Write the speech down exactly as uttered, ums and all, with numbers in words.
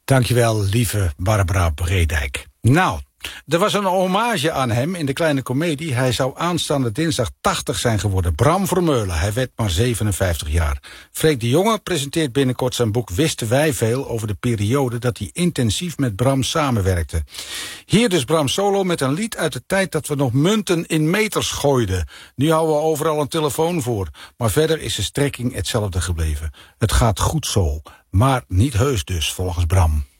Dankjewel, lieve Barbara Breedijk. Nou, er was een hommage aan hem in de kleine komedie. Hij zou aanstaande dinsdag tachtig zijn geworden. Bram Vermeulen, hij werd maar zevenenvijftig jaar. Freek de Jonge presenteert binnenkort zijn boek Wisten wij veel over de periode dat hij intensief met Bram samenwerkte. Hier dus Bram solo met een lied uit de tijd dat we nog munten in meters gooiden. Nu houden we overal een telefoon voor. Maar verder is de strekking hetzelfde gebleven. Het gaat goed zo, maar niet heus dus, volgens Bram.